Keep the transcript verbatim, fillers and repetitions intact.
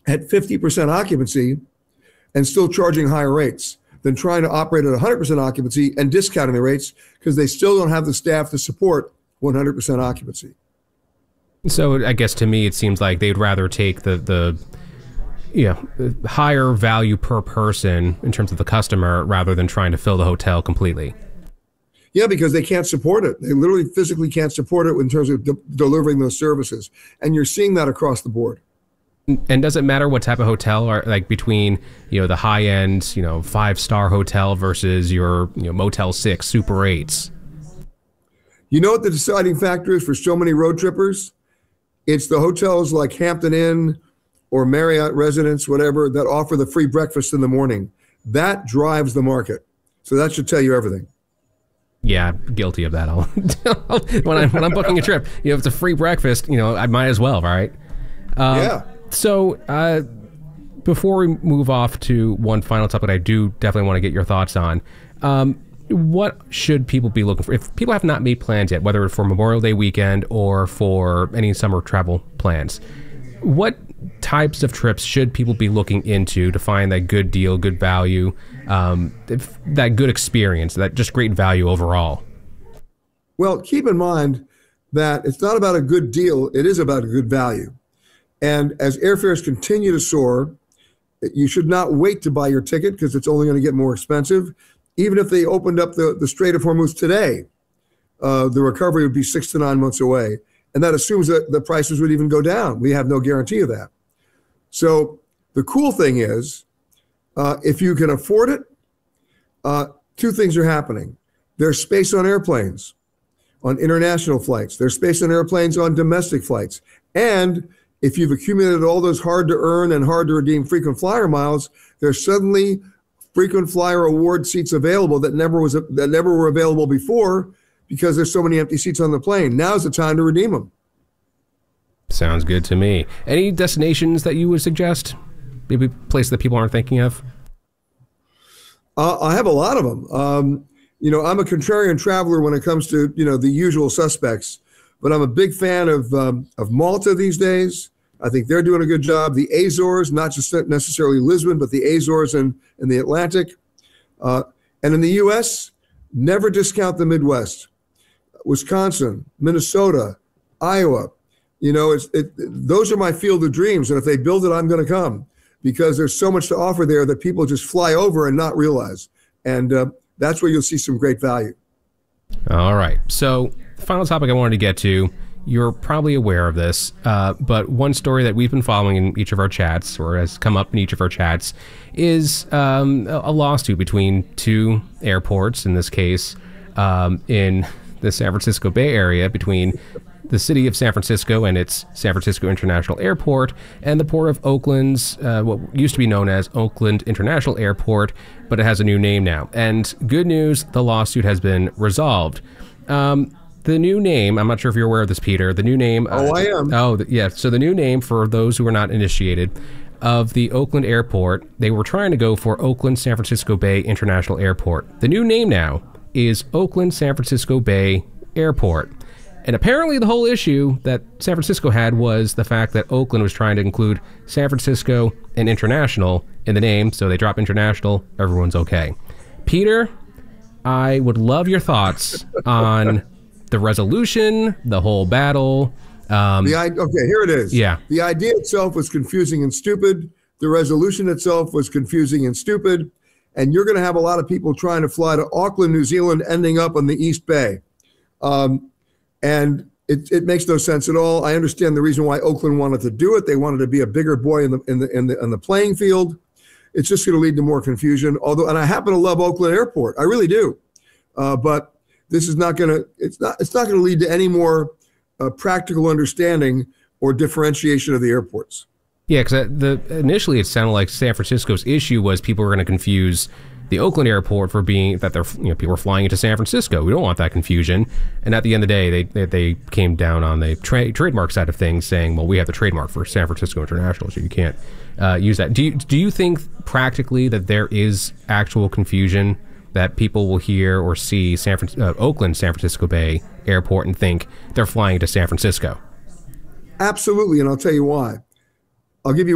at fifty percent occupancy and still charging higher rates than trying to operate at one hundred percent occupancy and discounting the rates because they still don't have the staff to support one hundred percent occupancy. So I guess to me, it seems like they'd rather take the, the yeah, higher value per person in terms of the customer rather than trying to fill the hotel completely. Yeah, because they can't support it. They literally physically can't support it in terms of de delivering those services. And you're seeing that across the board. And does it matter what type of hotel, or like between, you know, the high end, you know, five star hotel versus your, you know, Motel six Super eights? You know what the deciding factor is for so many road trippers? It's the hotels like Hampton Inn or Marriott Residence, whatever, that offer the free breakfast in the morning. That drives the market. So that should tell you everything. Yeah, guilty of that. I'll, when, I'm, when I'm booking a trip, you know, if it's a free breakfast, you know, I might as well, right? Um, yeah. So uh, before we move off to one final topic I do definitely want to get your thoughts on, um, what should people be looking for? If people have not made plans yet, whether it's for Memorial Day weekend or for any summer travel plans, what types of trips should people be looking into to find that good deal, good value, um, that good experience, that just great value overall? Well, keep in mind that it's not about a good deal. It is about a good value. And as airfares continue to soar, you should not wait to buy your ticket because it's only going to get more expensive. Even if they opened up the, the Strait of Hormuz today, uh, the recovery would be six to nine months away. And that assumes that the prices would even go down. We have no guarantee of that. So the cool thing is, uh, if you can afford it, uh, two things are happening. There's space on airplanes, on international flights. There's space on airplanes on domestic flights. And if you've accumulated all those hard to earn and hard to redeem frequent flyer miles, there's suddenly frequent flyer award seats available that never was that never were available before because there's so many empty seats on the plane. Now's the time to redeem them. Sounds good to me. Any destinations that you would suggest? Maybe places that people aren't thinking of? Uh, I have a lot of them. Um, you know, I'm a contrarian traveler when it comes to, you know, the usual suspects, but I'm a big fan of, um, of Malta these days. I think they're doing a good job. The Azores, not just necessarily Lisbon, but the Azores and, and the Atlantic. Uh, and in the U S, never discount the Midwest. Wisconsin, Minnesota, Iowa. You know, it's, it, those are my field of dreams. And if they build it, I'm going to come because there's so much to offer there that people just fly over and not realize. And uh, that's where you'll see some great value. All right. So the final topic I wanted to get to, you're probably aware of this, uh, but one story that we've been following in each of our chats, or has come up in each of our chats, is um, a lawsuit between two airports, in this case, um, in the San Francisco Bay Area, between the city of San Francisco and its San Francisco International Airport and the Port of Oakland's, uh, what used to be known as Oakland International Airport, but it has a new name now. And good news, the lawsuit has been resolved. Um, the new name, I'm not sure if you're aware of this, Peter, the new name... Oh, uh, I am. Oh, yeah. So the new name, for those who are not initiated, of the Oakland Airport, they were trying to go for Oakland San Francisco Bay International Airport. The new name now is Oakland San Francisco Bay Airport. And apparently the whole issue that San Francisco had was the fact that Oakland was trying to include San Francisco and International in the name, so they drop International, everyone's okay. Peter, I would love your thoughts on the resolution, the whole battle. Um, the, okay, here it is. Yeah. The idea itself was confusing and stupid. The resolution itself was confusing and stupid. And you're going to have a lot of people trying to fly to Auckland, New Zealand, ending up on the East Bay. Um, And it, it makes no sense at all. I understand the reason why Oakland wanted to do it. They wanted to be a bigger boy in the in the in the, in the playing field. It's just going to lead to more confusion. Although, and I happen to love Oakland Airport, I really do. Uh, but this is not going to. It's not. It's not going to lead to any more uh, practical understanding or differentiation of the airports. Yeah, because the initially it sounded like San Francisco's issue was people were going to confuse the Oakland airport for being that they're, you know, people are flying into San Francisco. We don't want that confusion. And at the end of the day, they they, they came down on the tra trademark side of things, saying, well, we have the trademark for San Francisco International, so you can't uh, use that. Do you, do you think practically that there is actual confusion, that people will hear or see San Fran uh, Oakland San Francisco Bay Airport and think they're flying to San Francisco? Absolutely, and I'll tell you why. I'll give you